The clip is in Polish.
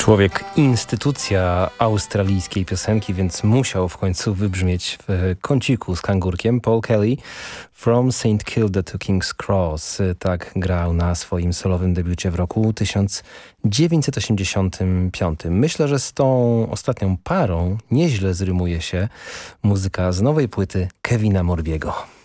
Człowiek instytucja australijskiej piosenki, więc musiał w końcu wybrzmieć w kąciku z kangurkiem. Paul Kelly, From St. Kilda to King's Cross. Tak grał na swoim solowym debiucie w roku 1985. Myślę, że z tą ostatnią parą nieźle zrymuje się muzyka z nowej płyty Kevina Morbiego.